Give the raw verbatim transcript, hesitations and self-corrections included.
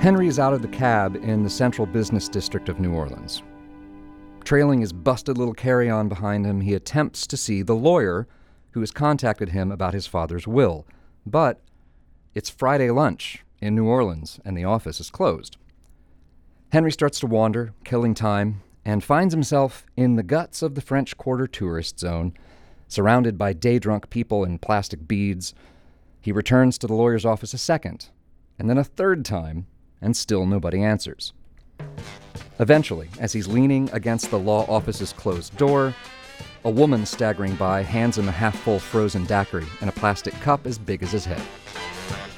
Henry is out of the cab in the central business district of New Orleans. Trailing his busted little carry-on behind him, he attempts to see the lawyer who has contacted him about his father's will. But it's Friday lunch in New Orleans, and the office is closed. Henry starts to wander, killing time, and finds himself in the guts of the French Quarter tourist zone, surrounded by day-drunk people in plastic beads. He returns to the lawyer's office a second, and then a third time, and still nobody answers. Eventually, as he's leaning against the law office's closed door, a woman staggering by hands him a half-full frozen daiquiri in a plastic cup as big as his head.